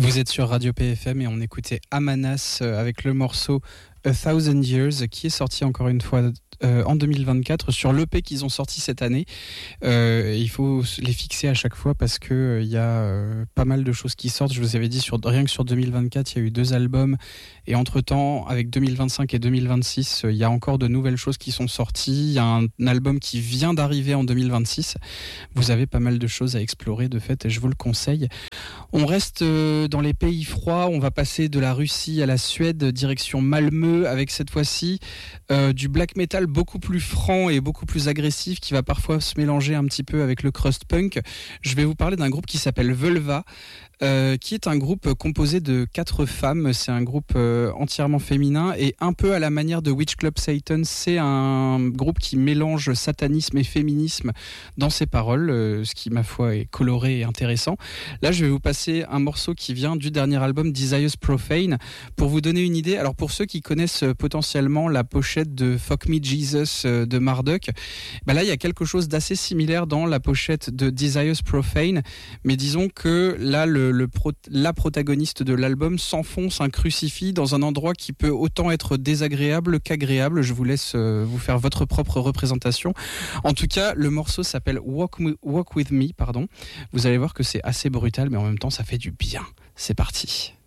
Vous êtes sur Radio PFM et on écoutait Amanas avec le morceau A Thousand Years qui est sorti encore une fois en 2024 sur l'EP qu'ils ont sorti cette année. Il faut les fixer à chaque fois parce que y a pas mal de choses qui sortent. Je vous avais dit rien que sur 2024 il y a eu 2 albums et entre temps avec 2025 et 2026 il y a encore de nouvelles choses qui sont sorties. Il y a un album qui vient d'arriver en 2026. Vous avez pas mal de choses à explorer de fait et je vous le conseille. On reste dans les pays froids, on va passer de la Russie à la Suède, direction Malmö, avec cette fois-ci du black metal beaucoup plus franc et beaucoup plus agressif qui va parfois se mélanger un petit peu avec le crust punk. Je vais vous parler d'un groupe qui s'appelle Völva, qui est un groupe composé de 4 femmes. C'est un groupe entièrement féminin et un peu à la manière de Witch Club Satan. C'est un groupe qui mélange satanisme et féminisme dans ses paroles, ce qui, ma foi, est coloré et intéressant. Là, je vais vous passer un morceau qui vient du dernier album Desires Profane. Pour vous donner une idée, alors pour ceux qui connaissent potentiellement la pochette de Fuck Me Jesus de Marduk, là, il y a quelque chose d'assez similaire dans la pochette de Desires Profane, mais disons que là, la protagoniste de l'album s'enfonce un crucifix dans un endroit qui peut autant être désagréable qu'agréable. Je vous laisse vous faire votre propre représentation. En tout cas, le morceau s'appelle Walk With Me. Vous allez voir que c'est assez brutal, mais en même temps, ça fait du bien. C'est parti.